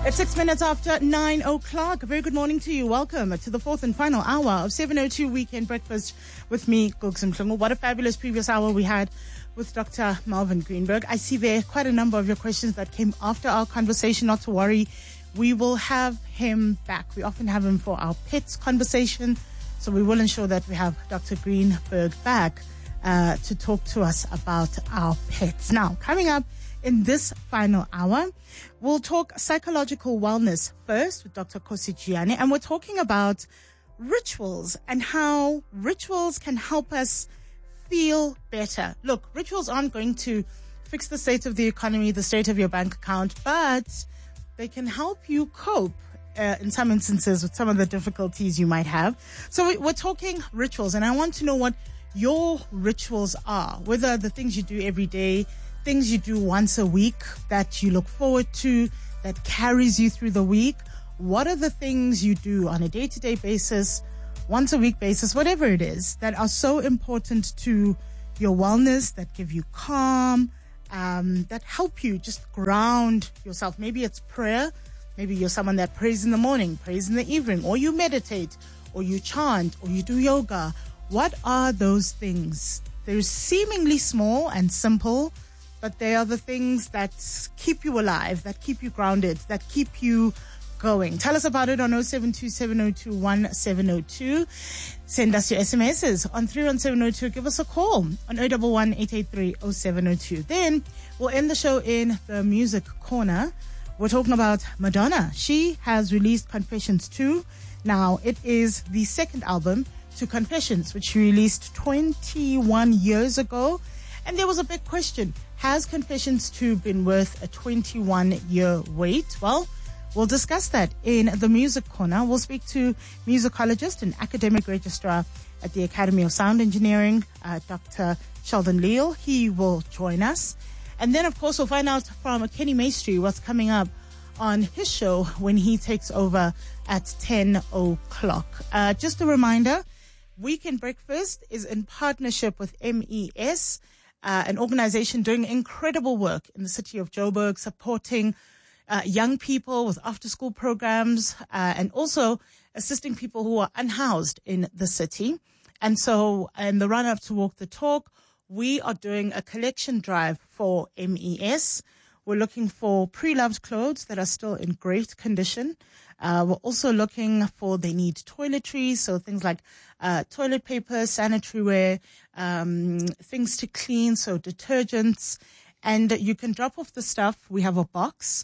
It's 6 minutes after 9 o'clock. A very good morning to you. Welcome to the fourth and final hour of 702 Weekend Breakfast with me, Gugs Mhlungu. What a fabulous previous hour we had with Dr. Melvin Greenberg. I see there quite a number of your questions that came after our conversation. Not to worry, we will have him back. We often have him for our pets conversation, so we will ensure that we have Dr. Greenberg back to talk to us about our pets. Now, coming up in this final hour, we'll talk psychological wellness first with Dr. Kgosi Jiyane, and we're talking about rituals and how rituals can help us feel better. Look, rituals aren't going to fix the state of the economy, the state of your bank account, but they can help you cope in some instances with some of the difficulties you might have. So we're talking rituals, and I want to know what your rituals are, whether the things you do every day, things you do once a week that you look forward to, that carries you through the week. What are the things you do on a day-to-day basis, once a week basis, whatever it is, that are so important to your wellness, that give you calm, that help you just ground yourself? Maybe it's prayer. Maybe you're someone that prays in the morning, prays in the evening, or you meditate, or you chant, or you do yoga. What are those things? They're seemingly small and simple, but they are the things that keep you alive, that keep you grounded, that keep you going. Tell us about it on 0727021702. Send us your SMSs on 31702. Give us a call on 011-883-0702. Then we'll end the show in the music corner. We're talking about Madonna. She has released Confessions 2. Now, it is the second album to Confessions, which she released 21 years ago. And there was a big question. Has Confessions 2 been worth a 21-year wait? Well, we'll discuss that in the music corner. We'll speak to musicologist and academic registrar at the Academy of Sound Engineering, Dr. Sheldon Leal. He will join us. And then, of course, we'll find out from Kenny Maestri what's coming up on his show when he takes over at 10 o'clock. Just a reminder, Weekend Breakfast is in partnership with MES, an organization doing incredible work in the city of Joburg, supporting young people with after-school programs and also assisting people who are unhoused in the city. And so in the run-up to Walk the Talk, we are doing a collection drive for MES. We're looking for pre-loved clothes that are still in great condition. We're also looking for, they need toiletries, so things like toilet paper, sanitary ware, things to clean, so detergents. And you can drop off the stuff. We have a box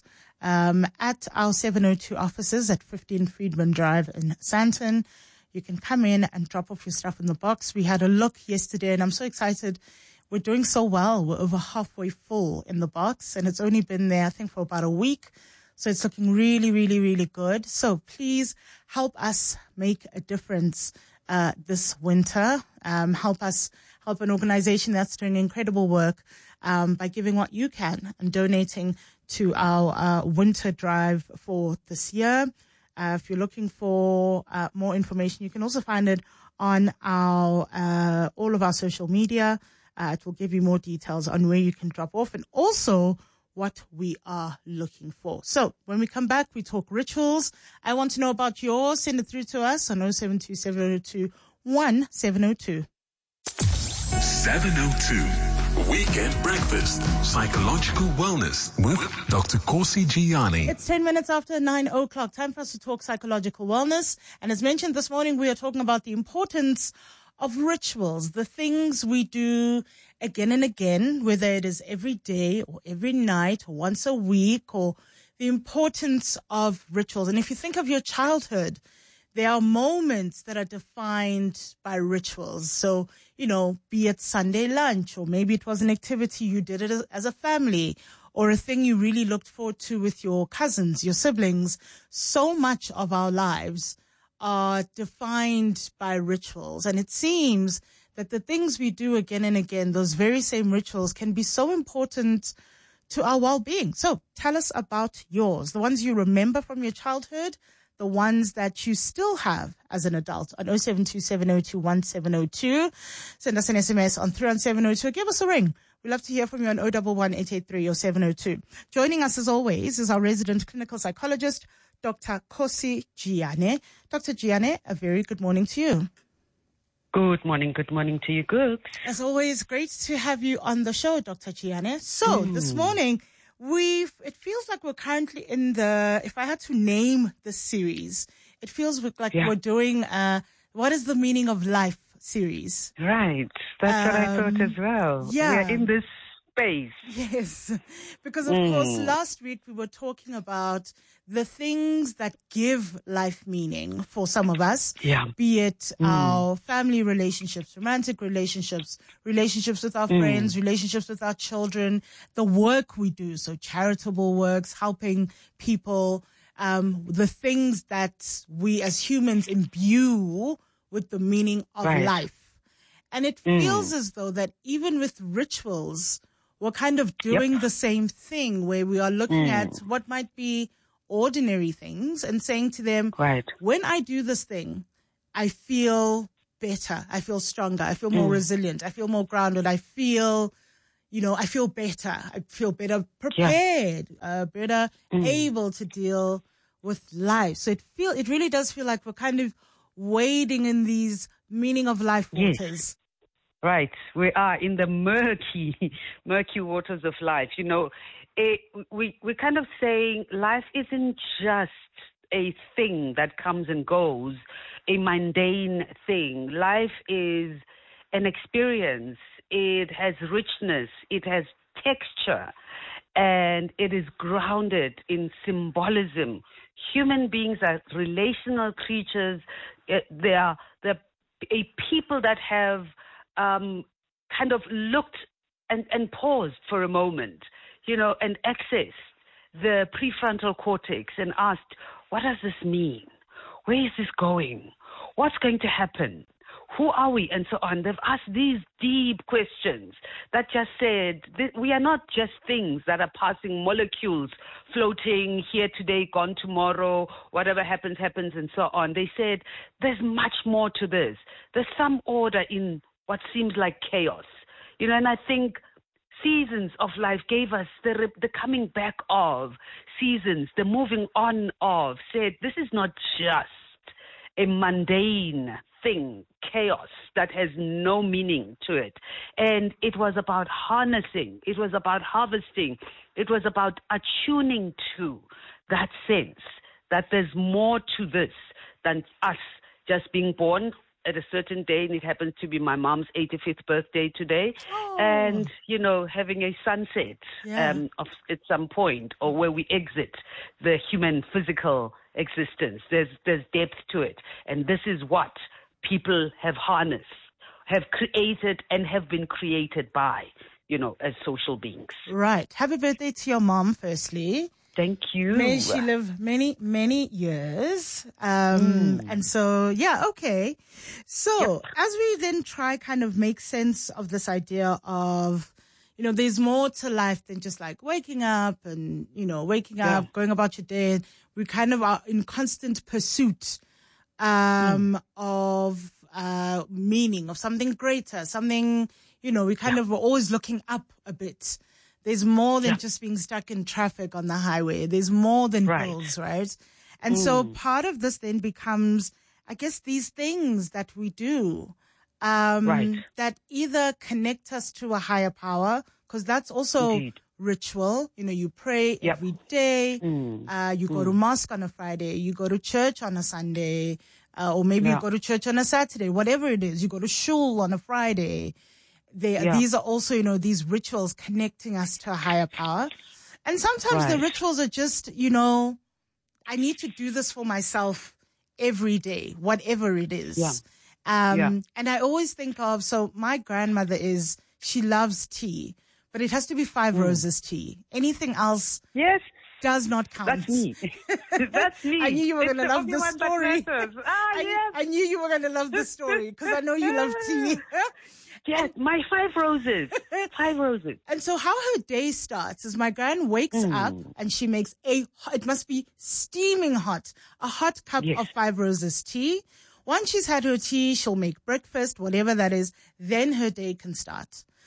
at our 702 offices at 15 Friedman Drive in Sandton. You can come in and drop off your stuff in the box. We had a look yesterday, and I'm so excited. We're doing so well. We're over halfway full in the box, and it's only been there, I think, for about a week. So it's looking really, really, really good. So please help us make a difference this winter. Help an organization that's doing incredible work by giving what you can and donating to our winter drive for this year. If you're looking for more information, you can also find it on our all of our social media. It will give you more details on where you can drop off and also what we are looking for. So when we come back, we talk rituals. I want to know about yours. Send it through to us on 0727021702. 702 Weekend Breakfast, Psychological Wellness with Dr. Kgosi Jiyane. It's 10 minutes after 9 o'clock. Time for us to talk psychological wellness. And as mentioned this morning, we are talking about the importance of rituals, the things we do again and again, whether it is every day or every night or once a week, or the importance of rituals. And if you think of your childhood, there are moments that are defined by rituals. So, be it Sunday lunch, or maybe it was an activity you did it as a family, or a thing you really looked forward to with your cousins, your siblings. So much of our lives are defined by rituals. And it seems that the things we do again and again, those very same rituals, can be so important to our well-being. So tell us about yours, the ones you remember from your childhood, the ones that you still have as an adult on 0727021702. Send us an SMS on 31702. Give us a ring. We'd love to hear from you on 011-883 or 702. Joining us as always is our resident clinical psychologist, Dr. Kgosi Jiyane. Dr. Jiyane, a very good morning to you. Good morning to you, Gooks. As always, great to have you on the show, Dr. Jiyane. So this morning, it feels like we're currently in if I had to name the series, it feels like we're doing What is the Meaning of Life series. Right. That's what I thought as well. Yeah. We're in this space. Yes. Because, of course, last week we were talking about the things that give life meaning for some of us. Yeah. Be it our family relationships, romantic relationships, relationships with our friends, relationships with our children, the work we do, so charitable works, helping people, the things that we as humans imbue with the meaning of life. And it feels as though that even with rituals, we're kind of doing the same thing, where we are looking at what might be ordinary things and saying to them, when I do this thing, I feel better. I feel stronger. I feel more resilient. I feel more grounded. I feel better. I feel better prepared, better able to deal with life. So it really does feel like we're kind of wading in these meaning of life waters. Yes. Right. We are in the murky waters of life. You know, we're kind of saying life isn't just a thing that comes and goes, a mundane thing. Life is an experience. It has richness. It has texture. And it is grounded in symbolism. Human beings are relational creatures. They're a people that have kind of looked and paused for a moment, and accessed the prefrontal cortex and asked, what does this mean? Where is this going? What's going to happen? Who are we? And so on. They've asked these deep questions that just said, we are not just things that are passing molecules, floating here today, gone tomorrow, whatever happens, happens, and so on. They said, there's much more to this. There's some order in what seems like chaos. And I think seasons of life gave us the coming back of seasons, the moving on of, said, this is not just a mundane thing, chaos that has no meaning to it. And it was about harnessing, it was about harvesting, it was about attuning to that sense that there's more to this than us just being born at a certain day, and it happens to be my mom's 85th birthday today, and, having a sunset at some point, or where we exit the human physical existence. There's depth to it. And this is what people have harnessed, have created, and have been created by, as social beings. Right. Happy birthday to your mom, firstly. Thank you. May she live many, many years. And so, okay. So as we then try kind of make sense of this idea of, there's more to life than just like waking up and, going about your day. We kind of are in constant pursuit of meaning, of something greater, something, we kind of are always looking up a bit. There's more than just being stuck in traffic on the highway. There's more than bills, right? And so part of this then becomes, I guess, these things that we do that either connect us to a higher power, because that's also ritual. You pray every day. You go to mosque on a Friday. You go to church on a Sunday. Or maybe you go to church on a Saturday, whatever it is. You go to shul on a Friday. These are also, these rituals connecting us to a higher power. And sometimes the rituals are just, I need to do this for myself every day, whatever it is. And I always think of, so my grandmother she loves tea, but it has to be 5 Roses tea. Anything else does not count. That's me. That's me. I knew you were going to love this story. I knew you were going to love this story because I know you love tea. Yes, my 5 roses. 5 roses. And so how her day starts is my gran wakes up and she makes it must be steaming hot, a hot cup of 5 Roses tea. Once she's had her tea, she'll make breakfast, whatever that is, then her day can start.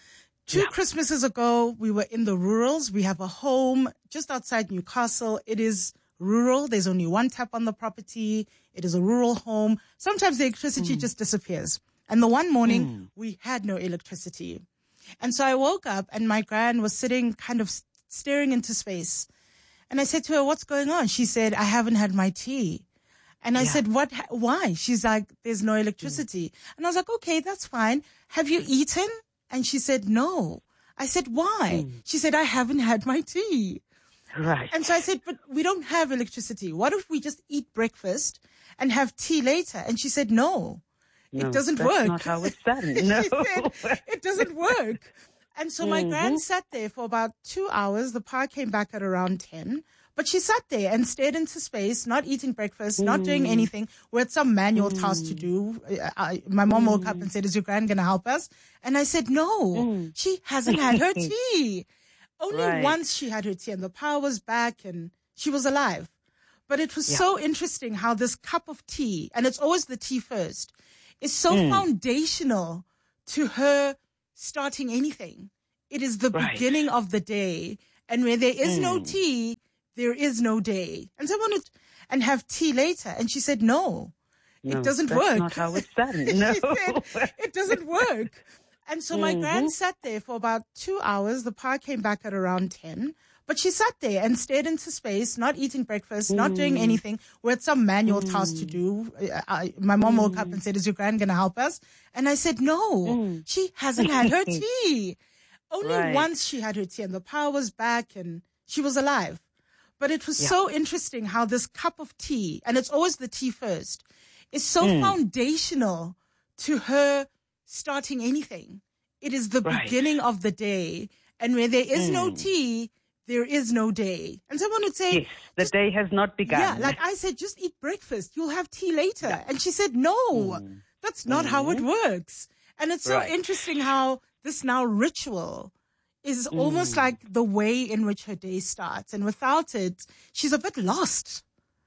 Two Christmases ago, we were in the rurals. We have a home just outside Newcastle. It is rural. There's only one tap on the property. It is a rural home. Sometimes the electricity just disappears. And the one morning, we had no electricity. And so I woke up and my gran was sitting kind of staring into space. And I said to her, what's going on? She said, I haven't had my tea. And I said, why? She's like, there's no electricity. And I was like, okay, that's fine. Have you eaten? And she said, no. I said, why? She said, I haven't had my tea. Right. And so I said, but we don't have electricity. What if we just eat breakfast and have tea later? And she said, no, it doesn't work. That's not how it's done. No. She said, it doesn't work. And so my gran sat there for about 2 hours. The power came back at around 10. But she sat there and stared into space, not eating breakfast, not doing anything. We had some manual task to do. My mom woke up and said, is your gran going to help us? And I said, no, she hasn't had her tea. Only once she had her tea and the power was back and she was alive. But it was so interesting how this cup of tea, and it's always the tea first, is so foundational to her starting anything. It is the beginning of the day. And where there is no tea, there is no day. And so I wanted and have tea later. And she said, no, it doesn't work. That's not how it's done. No. She said, it doesn't work. And so my gran sat there for about 2 hours. The power came back at around 10. But she sat there and stared into space, not eating breakfast, not doing anything. We had some manual task to do. My mom woke up and said, is your gran going to help us? And I said, no, she hasn't had her tea. Only once she had her tea and the power was back and she was alive. But it was so interesting how this cup of tea, and it's always the tea first, is so foundational to her starting anything. It is the beginning of the day. And where there is no tea, there is no day. And so I want to say... Yes, the day has not begun. Yeah, like I said, just eat breakfast. You'll have tea later. Yeah. And she said, no, that's not how it works. And it's so interesting how this now ritual is almost like the way in which her day starts. And without it, she's a bit lost.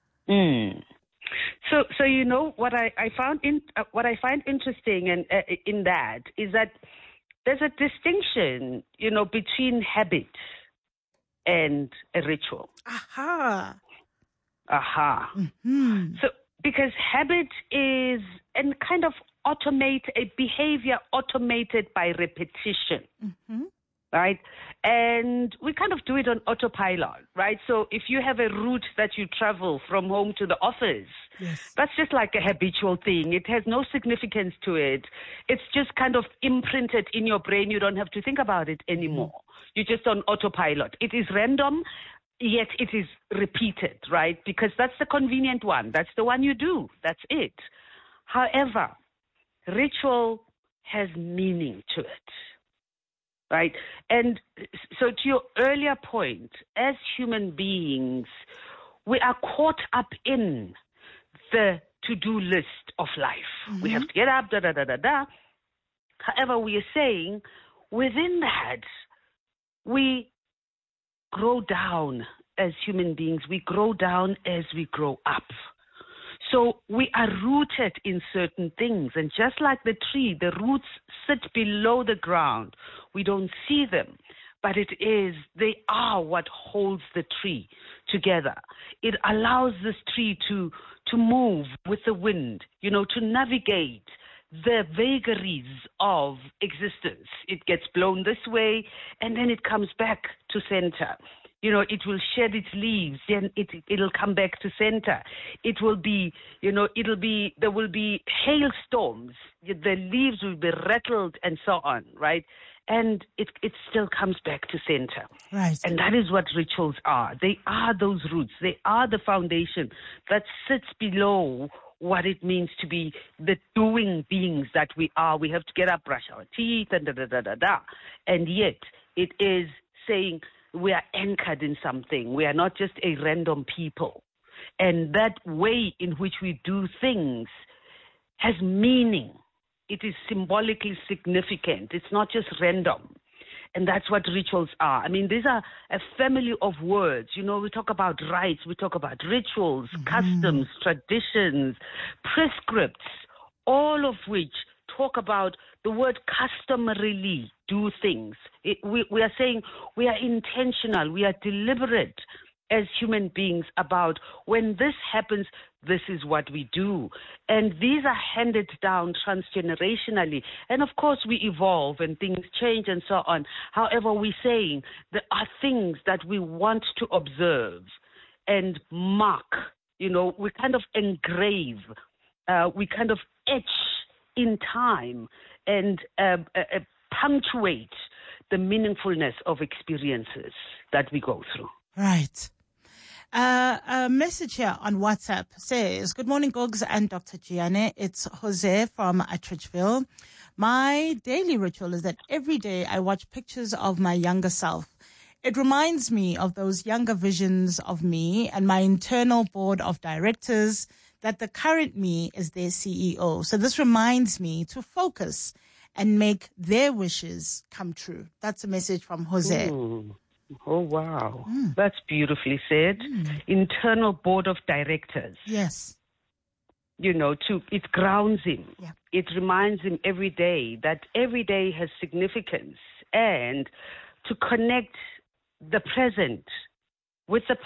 So you know what I found what I find interesting in that is that there's a distinction, you know, between habit and a ritual. Aha. So because habit is and kind of automate a behavior automated by repetition. Right? And we kind of do it on autopilot, right? So if you have a route that you travel from home to the office, that's just like a habitual thing. It has no significance to it. It's just kind of imprinted in your brain. You don't have to think about it anymore. You're just on autopilot. It is random, yet it is repeated, right? Because that's the convenient one. That's the one you do. That's it. However, ritual has meaning to it. Right. And so to your earlier point, as human beings, we are caught up in the to-do list of life. We have to get up, da-da-da-da-da. However, we are saying within that, we grow down as human beings. We grow down as we grow up. So we are rooted in certain things. And just like the tree, the roots sit below the ground. We don't see them, but they are what holds the tree together. It allows this tree to move with the wind, you know, to navigate the vagaries of existence. It gets blown this way, and then it comes back to center. You know, it will shed its leaves, then it'll come back to center. It will be, you know, there will be hailstorms. The leaves will be rattled and so on, right? And it still comes back to center. Right. And that is what rituals are. They are those roots. They are the foundation that sits below what it means to be the doing beings that we are. We have to get up, brush our teeth, and da-da-da-da-da. And yet it is saying, we are anchored in something. We are not just a random people. And that way in which we do things has meaning. It is symbolically significant. It's not just random. And that's what rituals are. I mean, these are a family of words. You know, we talk about rites, we talk about rituals, customs, traditions, prescripts, all of which talk about the word customarily do things. We are saying we are intentional, we are deliberate as human beings about when this happens, this is what we do. And these are handed down transgenerationally. And of course, we evolve and things change and so on. However, we're saying there are things that we want to observe and mark. You know, we kind of engrave, we kind of etch in time and punctuate the meaningfulness of experiences that we go through. Right. A message here on WhatsApp says, "Good morning, Gogs and Dr. Gianne. It's Jose from Atteridgeville. My daily ritual is that every day I watch pictures of my younger self. It reminds me of those younger visions of me and my internal board of directors, that the current me is their CEO. So this reminds me to focus and make their wishes come true." That's a message from Jose. Ooh. Oh, wow. That's beautifully said. Internal board of directors. Yes. You know, it grounds him. Yeah. It reminds him every day that every day has significance, and to connect the present with the